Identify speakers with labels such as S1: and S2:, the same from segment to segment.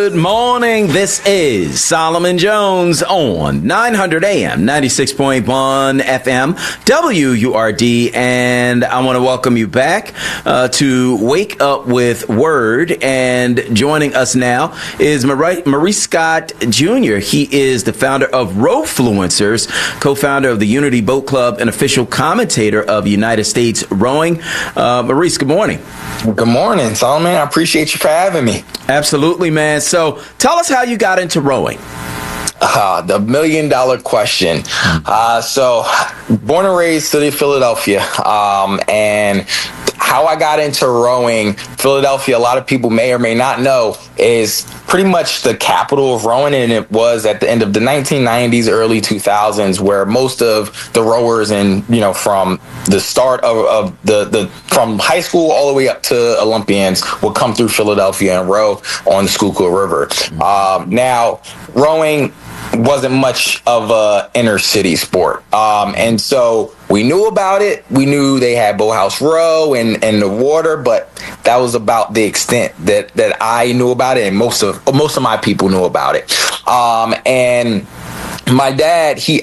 S1: Good morning. This is Solomon Jones on 900 AM, 96.1 FM, WURD, and I want to welcome you back to Wake Up with Word. And joining us now is Maurice Scott Jr. He is the founder of Rowfluencers, co-founder of the Unity Boat Club, and official commentator of United States Rowing. Maurice, good morning.
S2: Good morning, Solomon. I appreciate you for having me.
S1: Absolutely, man. So tell us how you got into rowing.
S2: The $1 million question. So born and raised city of Philadelphia, and how I got into rowing. Philadelphia, a lot of people may or may not know, is pretty much the capital of rowing, and it was at the end of the 1990s, early 2000s, where most of the rowers, and from the start of the from high school all the way up to Olympians, would come through Philadelphia and row on the Schuylkill River. Now, rowing wasn't much of a inner city sport, and so we knew about it. We knew they had Boathouse Row and the water, but that was about the extent that I knew about it, and most of my people knew about it. And my dad, he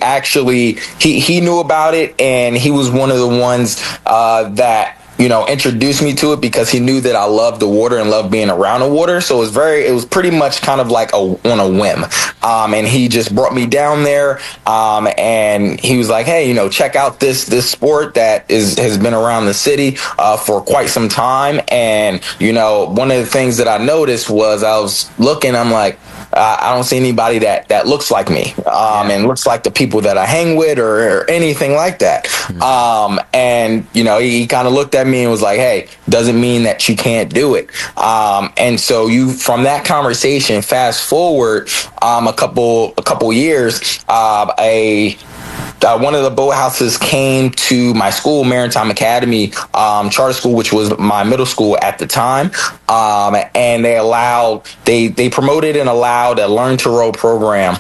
S2: knew about it, and he was one of the ones that introduced me to it, because he knew that I loved the water and loved being around the water. So it was pretty much kind of like on a whim. And he just brought me down there. And he was like, hey, check out this sport that has been around the city for quite some time. And, one of the things that I noticed was I was looking, I'm like, I don't see anybody that looks like me, and looks like the people that I hang with or anything like that. And, he kind of looked at me and was like, hey, doesn't mean that you can't do it. And so from that conversation, fast forward a couple years, one of the boathouses came to my school, Maritime Academy Charter School, which was my middle school at the time. And they promoted and allowed a Learn to Row program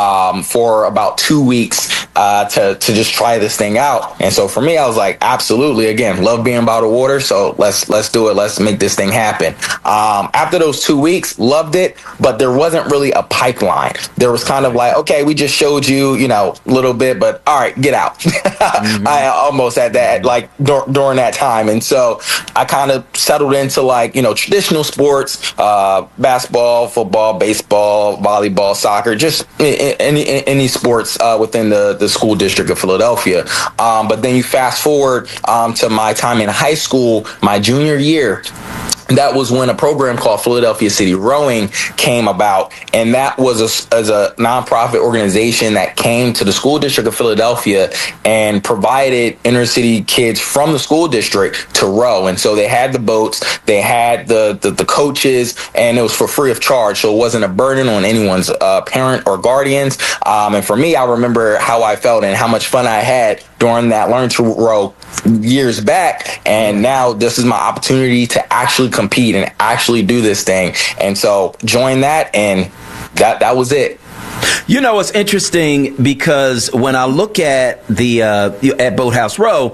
S2: for about 2 weeks to just try this thing out. And so for me, I was like, absolutely, again, love being by the water. So let's do it. Let's make this thing happen. After those 2 weeks, loved it, but there wasn't really a pipeline. There was kind of like, okay, we just showed you, a little bit, but all right, get out. I almost had that during that time. And so I kind of settled into traditional sports, basketball, football, baseball, volleyball, soccer, just any sports within the school district of Philadelphia. But then you fast forward to my time in high school, my junior year. That was when a program called Philadelphia City Rowing came about, and that was as a nonprofit organization that came to the school district of Philadelphia and provided inner city kids from the school district to row. And so they had the boats, they had the coaches, and it was for free of charge. So it wasn't a burden on anyone's parent or guardians. And for me, I remember how I felt and how much fun I had during that Learn to Row years back, and now this is my opportunity to actually compete and actually do this thing. And so join that, and that was it.
S1: It's interesting because when I look at at Boathouse Row,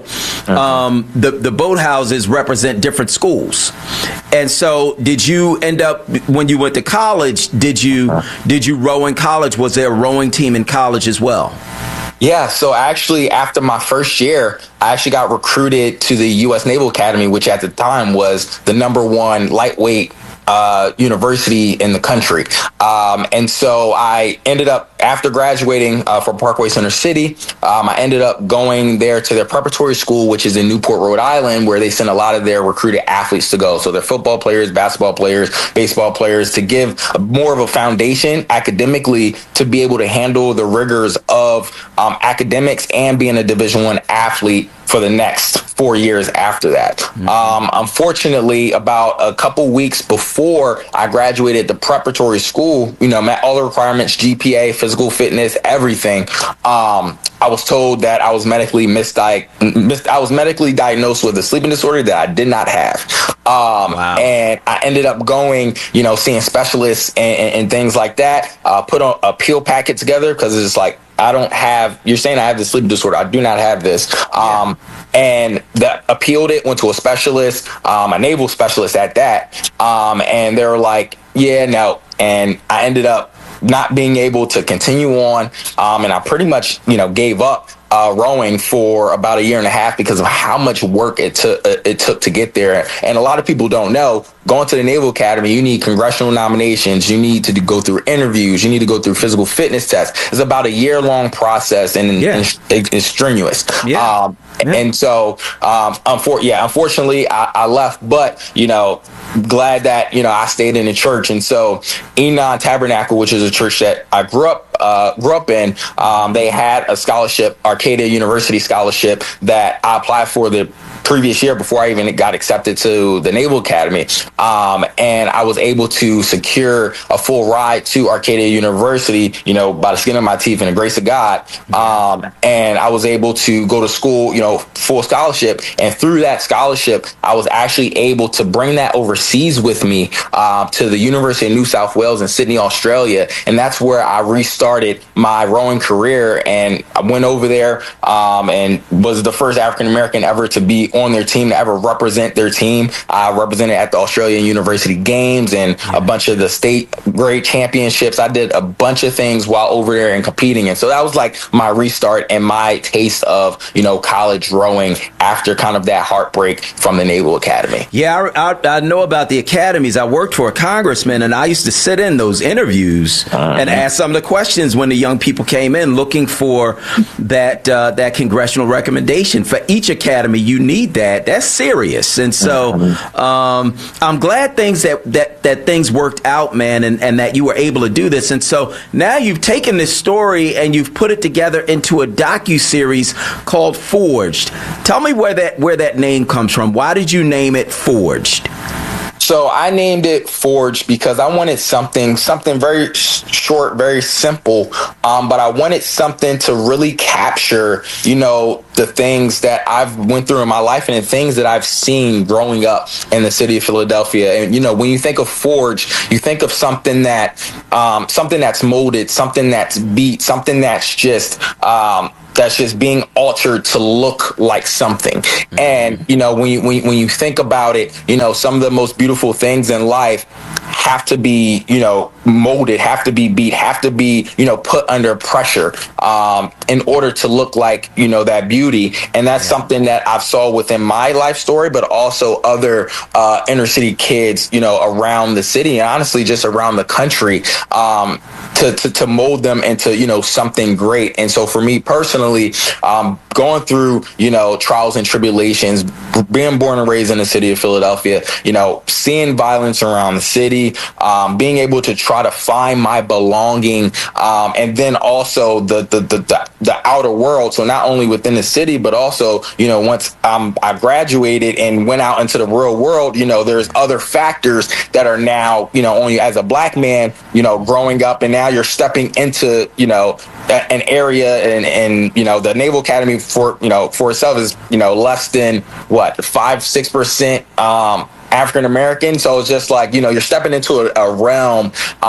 S1: the boathouses represent different schools. And so did you end up, when you went to college, did you row in college? Was there a rowing team in college as well?
S2: Yeah, so actually after my first year, I actually got recruited to the U.S. Naval Academy, which at the time was the #1 lightweight university in the country. And so I ended up, after graduating from Parkway Center City, I ended up going there to their preparatory school, which is in Newport, Rhode Island, where they send a lot of their recruited athletes to go. So they're football players, basketball players, baseball players, to give more of a foundation academically to be able to handle the rigors of academics and being a Division I athlete for the next 4 years after that. Unfortunately, about a couple weeks before I graduated the preparatory school, met all the requirements, GPA, physical fitness, everything. I was told that I was medically diagnosed with a sleeping disorder that I did not have.
S1: Wow.
S2: And I ended up going, seeing specialists and things like that, put an appeal packet together, because it's like, you're saying I have this sleep disorder. I do not have this. And that appealed it, went to a specialist, a naval specialist at that. And they were like, yeah, no, and I ended up not being able to continue on, and I pretty much, gave up rowing for about 1.5 years because of how much work it took to get there. And a lot of people don't know, going to the Naval Academy, you need congressional nominations, you need to go through interviews, you need to go through physical fitness tests. It's about a year-long process, and it's strenuous. And so, unfortunately, I left, but, glad that, I stayed in the church. And so Enon Tabernacle, which is a church that I grew up in, they had a scholarship, Arcadia University scholarship, that I applied for the previous year before I even got accepted to the Naval Academy. And I was able to secure a full ride to Arcadia University, by the skin of my teeth and the grace of God. And I was able to go to school, full scholarship. And through that scholarship, I was actually able to bring that overseas with me to the University of New South Wales in Sydney, Australia. And that's where I restarted my rowing career. And I went over there and was the first African American ever to be on their team, to ever represent their team. I represented at the Australian University Games and a bunch of the state grade championships. I did a bunch of things while over there and competing. And so that was like my restart and my taste of, college rowing after kind of that heartbreak from the Naval Academy.
S1: Yeah, I know about the academies. I worked for a congressman, and I used to sit in those interviews and ask some of the questions when the young people came in looking for that congressional recommendation. For each academy, you need that. That's serious. And so I'm glad that things worked out, man, and that you were able to do this. And so now you've taken this story and you've put it together into a docuseries called Forged. Tell me where that name comes from. Why did you name it Forged?
S2: So I named it Forged because I wanted something very short, very simple, but I wanted something to really capture, the things that I've went through in my life and the things that I've seen growing up in the city of Philadelphia. And, when you think of Forged, you think of something that's molded, something that's beat, something that's just being altered to look like something. And, when you think about it, some of the most beautiful things in life have to be, molded, have to be beat, have to be, put under pressure in order to look like, that beauty. And that's something that I've saw within my life story, but also other inner city kids, around the city and honestly just around the country, to mold them into, something great. And so for me personally, going through, trials and tribulations, being born and raised in the city of Philadelphia, seeing violence around the city, being able to try to find my belonging, and then also the outer world. So not only within the city, but also, once I graduated and went out into the real world, there's other factors that are now, on you as a black man, growing up, and now you're stepping into, an area and the Naval Academy for itself is, less than 5-6% African American. So it's just like, you're stepping into a realm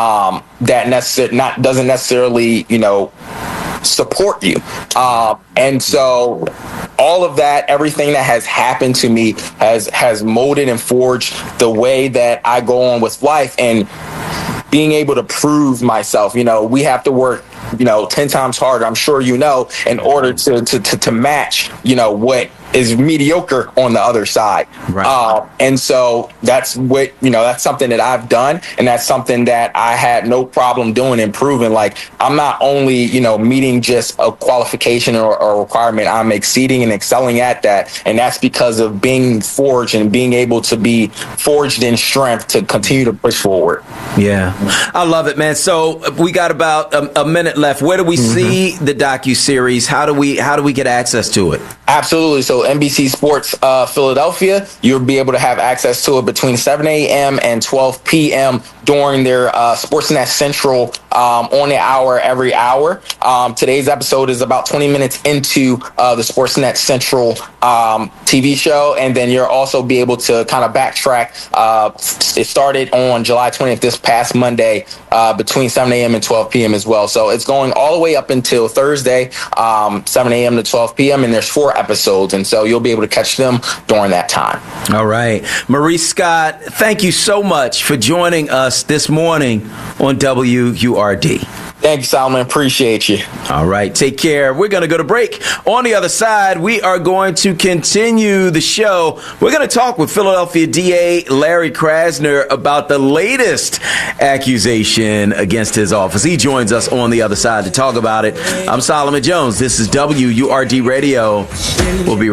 S2: that doesn't necessarily, support you. And so all of that, everything that has happened to me has molded and forged the way that I go on with life and being able to prove myself. We have to work 10 times harder, I'm sure in order to match, what is mediocre on the other side. Right. And so that's something that I've done, and that's something that I had no problem doing, improving. Like, I'm not only, meeting just a qualification or a requirement, I'm exceeding and excelling at that. And that's because of being forged and being able to be forged in strength to continue to push forward.
S1: Yeah, I love it, man. So we got about a minute left. Where do we see the docuseries? How do we get access to it?
S2: Absolutely. So NBC Sports Philadelphia, you'll be able to have access to it between 7 a.m. and 12 p.m. during their Sportsnet Central on the hour every hour. Today's episode is about 20 minutes into the Sportsnet Central TV show, and then you'll also be able to kind of backtrack. It started on July 20th, this past Monday, between 7 a.m. and 12 p.m. as well. So it's going all the way up until Thursday, 7 a.m. to 12 p.m., and there's 4 episodes, and so you'll be able to catch them during that time.
S1: All right. Maurice Scott, thank you so much for joining us us this morning on WURD.
S2: Thank you, Solomon. Appreciate you.
S1: All right. Take care. We're going to go to break. On the other side, we are going to continue the show. We're going to talk with Philadelphia DA Larry Krasner about the latest accusation against his office. He joins us on the other side to talk about it. I'm Solomon Jones. This is WURD Radio. We'll be right back.